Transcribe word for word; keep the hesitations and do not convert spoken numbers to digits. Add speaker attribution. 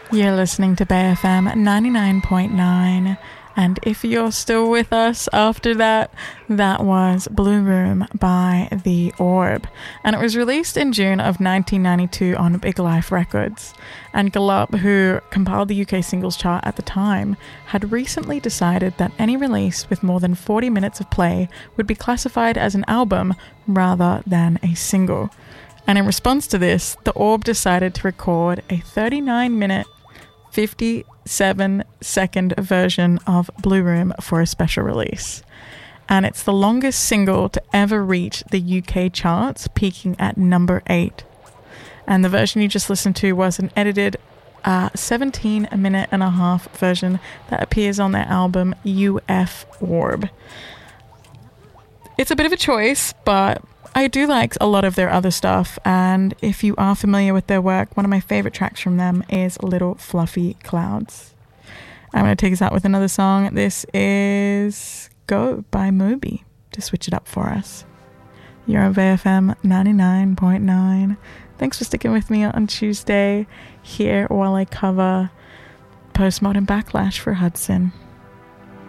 Speaker 1: You're listening to Bay F M ninety-nine point nine, and if you're still with us after that, that was Blue Room by The Orb, and it was released in June of nineteen ninety-two on Big Life Records. And Gallup, who compiled the U K singles chart at the time, had recently decided that any release with more than forty minutes of play would be classified as an album rather than a single. And in response to this, The Orb decided to record a thirty-nine minute fifty-seven second version of Blue Room for a special release. And it's the longest single to ever reach the U K charts, peaking at number eight. And the version you just listened to was an edited uh, seventeen minute and a half version that appears on their album U F Orb. It's a bit of a choice, but I do like a lot of their other stuff, and if you are familiar with their work, one of my favorite tracks from them is Little Fluffy Clouds. I'm going to take us out with another song. This is Go by Moby to switch it up for us. You're on Bay F M ninety-nine point nine. Thanks for sticking with me on Tuesday here while I cover Postmodern Backlash for Hudson.